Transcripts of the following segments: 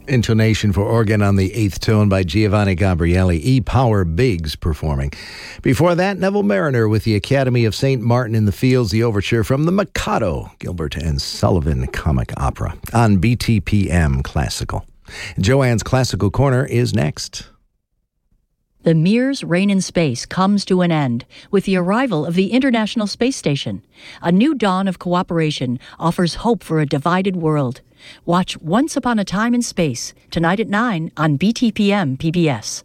Intonation for organ on the eighth tone by Giovanni Gabrieli. E-Power Biggs performing. Before that, Neville Mariner with the Academy of St. Martin in the Fields, the overture from the Mikado, Gilbert and Sullivan comic opera on BTPM Classical. Joanne's Classical Corner is next. The Mir's Reign in Space comes to an end with the arrival of the International Space Station. A new dawn of cooperation offers hope for a divided world. Watch Once Upon a Time in Space, tonight at 9 on BTPM PBS.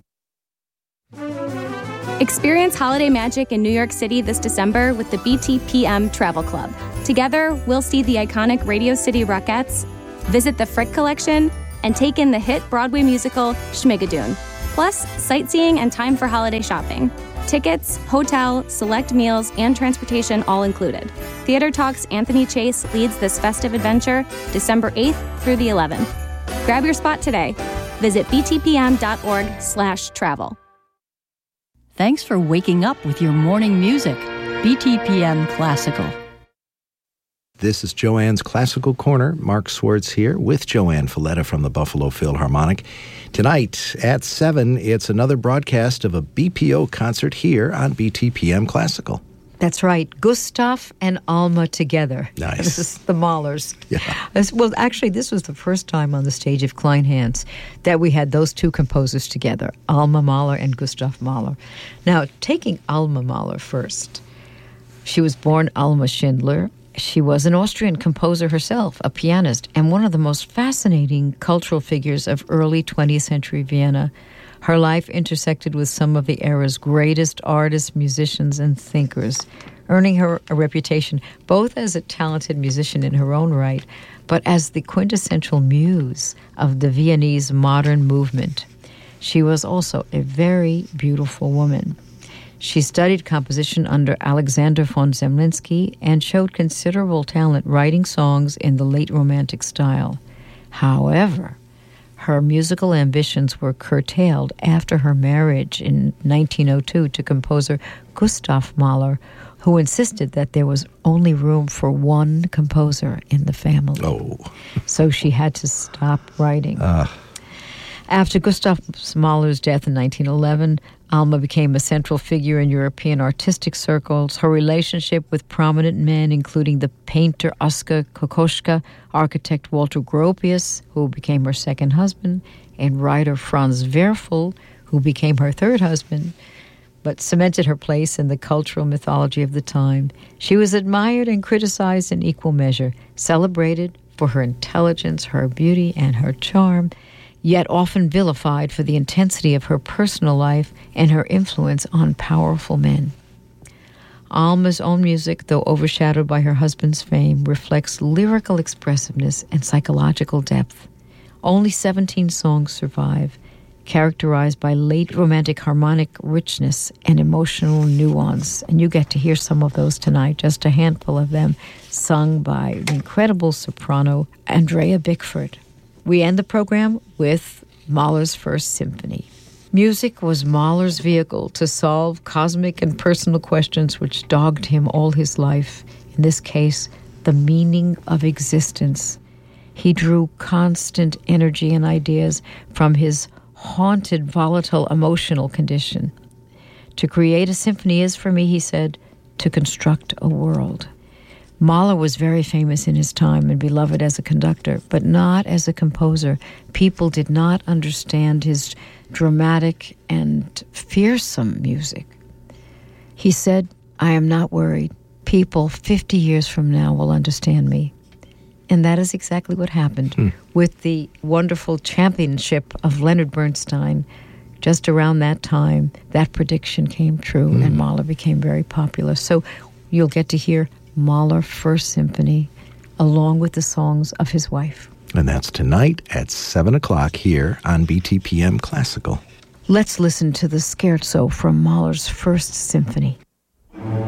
Experience holiday magic in New York City this December with the BTPM Travel Club. Together, we'll see the iconic Radio City Rockettes, visit the Frick Collection, and take in the hit Broadway musical Schmigadoon. Plus, sightseeing and time for holiday shopping. Tickets, hotel, select meals, and transportation all included. Theater Talk's Anthony Chase leads this festive adventure December 8th through the 11th. Grab your spot today. Visit btpm.org/travel. Thanks for waking up with your morning music. BTPM Classical. This is Joanne's Classical Corner. Mark Swartz here with Joanne Falletta from the Buffalo Philharmonic. Tonight at 7, it's another broadcast of a BPO concert here on BTPM Classical. That's right. Gustav and Alma together. Nice. This is the Mahlers. Yeah. Well, actually, this was the first time on the stage of Kleinhans that we had those two composers together, Alma Mahler and Gustav Mahler. Now, taking Alma Mahler first, she was born Alma Schindler. She was an Austrian composer herself, a pianist, and one of the most fascinating cultural figures of early 20th century Vienna. Her life intersected with some of the era's greatest artists, musicians, and thinkers, earning her a reputation both as a talented musician in her own right, but as the quintessential muse of the Viennese modern movement. She was also a very beautiful woman. She studied composition under Alexander von Zemlinsky and showed considerable talent writing songs in the late Romantic style. However, her musical ambitions were curtailed after her marriage in 1902 to composer Gustav Mahler, who insisted that there was only room for one composer in the family. Oh. So she had to stop writing. After Gustav Mahler's death in 1911, Alma became a central figure in European artistic circles. Her relationship with prominent men, including the painter Oskar Kokoschka, architect Walter Gropius, who became her second husband, and writer Franz Werfel, who became her third husband, but cemented her place in the cultural mythology of the time. She was admired and criticized in equal measure, celebrated for her intelligence, her beauty, and her charm, yet often vilified for the intensity of her personal life and her influence on powerful men. Alma's own music, though overshadowed by her husband's fame, reflects lyrical expressiveness and psychological depth. Only 17 songs survive, characterized by late Romantic harmonic richness and emotional nuance. And you get to hear some of those tonight, just a handful of them, sung by the incredible soprano Andrea Bickford. We end the program with Mahler's First Symphony. Music was Mahler's vehicle to solve cosmic and personal questions which dogged him all his life. In this case, the meaning of existence. He drew constant energy and ideas from his haunted, volatile emotional condition. To create a symphony is, for me, he said, to construct a world. Mahler was very famous in his time and beloved as a conductor, but not as a composer. People did not understand his dramatic and fearsome music. He said, "I am not worried. People 50 years from now will understand me." And that is exactly what happened with the wonderful championship of Leonard Bernstein. Just around that time, that prediction came true, and Mahler became very popular. So you'll get to hear Mahler First Symphony, along with the songs of his wife. And that's tonight at 7 o'clock here on BTPM Classical. Let's listen to the scherzo from Mahler's First Symphony.